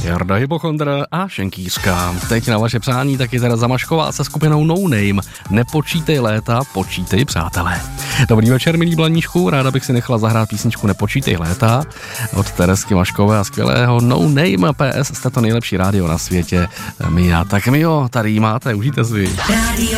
Jarda Hypochondr a Šenkýřka. Teď na vaše přání taky teda Zamašková se skupinou No Name. Nepočítej léta, počítej přátelé. Dobrý večer, milí Blaníšku, ráda bych si nechala zahrát písničku Nepočítej léta od Teresky Maškové a skvělého No Name. PS, jste to nejlepší rádio na světě. Mia, tak Mio, tady máte, užijte si.